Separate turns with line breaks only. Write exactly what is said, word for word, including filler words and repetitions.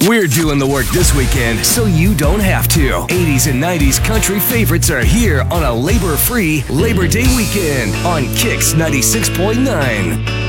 We're doing the work this weekend so you don't have to. eighties and nineties country favorites are here on a labor-free Labor Day weekend on Kicks ninety-six point nine.